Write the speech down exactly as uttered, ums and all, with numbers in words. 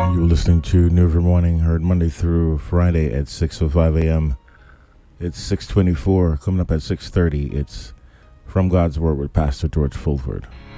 You're listening to New River Morning, heard Monday through Friday at six oh five a.m. It's six twenty-four, coming up at six thirty. It's From God's Word with Pastor George Fulford.